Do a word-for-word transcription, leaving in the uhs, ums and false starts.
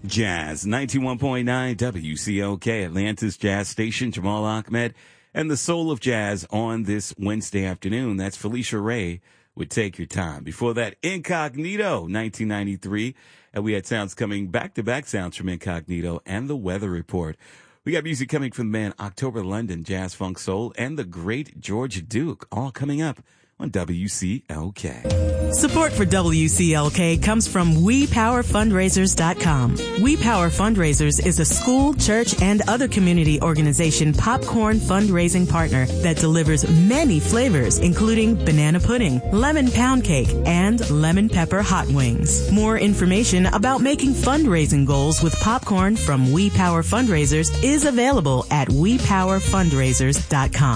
Jazz, ninety-one point nine W C L K, Atlanta's Jazz Station. Jamal Ahmed and the soul of jazz on this Wednesday afternoon. That's Felicia Ray with Take Your Time. Before that, Incognito, nineteen ninety-three. And we had sounds coming, back-to-back sounds from Incognito and The Weather Report. We got music coming from the man October London, Jazz Funk Soul, and the great George Duke, all coming up on W C L K. Support for W C L K comes from we power fundraisers dot com. We Power Fundraisers is a school, church, and other community organization popcorn fundraising partner that delivers many flavors, including banana pudding, lemon pound cake, and lemon pepper hot wings. More information about making fundraising goals with popcorn from We Power Fundraisers is available at we power fundraisers dot com.